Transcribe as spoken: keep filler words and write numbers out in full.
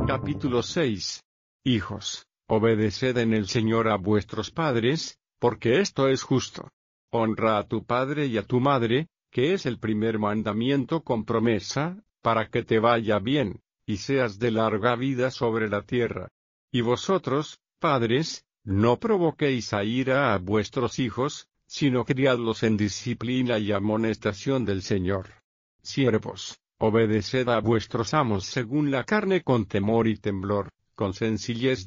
Capítulo seis. Hijos, obedeced en el Señor a vuestros padres, porque esto es justo. Honra a tu padre y a tu madre, que es el primer mandamiento con promesa, para que te vaya bien, y seas de larga vida sobre la tierra. Y vosotros, padres, no provoquéis a ira a vuestros hijos, sino criadlos en disciplina y amonestación del Señor. Siervos, obedeced a vuestros amos según la carne con temor y temblor, con sencillez